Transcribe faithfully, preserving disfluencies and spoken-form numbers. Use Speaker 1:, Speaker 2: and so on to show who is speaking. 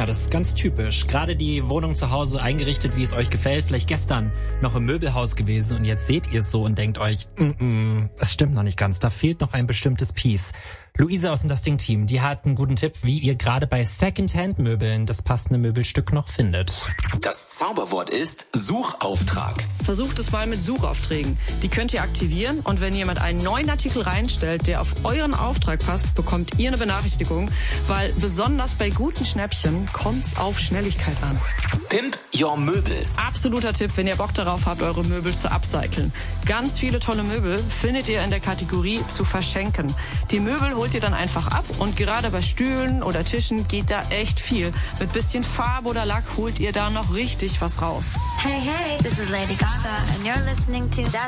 Speaker 1: Ja, das ist ganz typisch. Gerade die Wohnung zu Hause eingerichtet, wie es euch gefällt. Vielleicht gestern noch im Möbelhaus gewesen und jetzt seht ihr es so und denkt euch, mm -mm, es stimmt noch nicht ganz. Da fehlt noch ein bestimmtes Piece. Luisa aus dem Das Ding-Team, die hat einen guten Tipp, wie ihr gerade bei Secondhand-Möbeln das passende Möbelstück noch findet.
Speaker 2: Das Zauberwort ist Suchauftrag.
Speaker 3: Versucht es mal mit Suchaufträgen. Die könnt ihr aktivieren und wenn jemand einen neuen Artikel reinstellt, der auf euren Auftrag passt, bekommt ihr eine Benachrichtigung, weil besonders bei guten Schnäppchen kommt's auf Schnelligkeit an.
Speaker 2: Pimp Your Möbel.
Speaker 3: Absoluter Tipp, wenn ihr Bock darauf habt, eure Möbel zu upcyclen. Ganz viele tolle Möbel findet ihr in der Kategorie zu verschenken. Die Möbel holt ihr dann einfach ab und gerade bei Stühlen oder Tischen geht da echt viel. Mit bisschen Farbe oder Lack holt ihr da noch richtig was raus.
Speaker 4: Hey, hey, this is Lady Gaga and you're listening to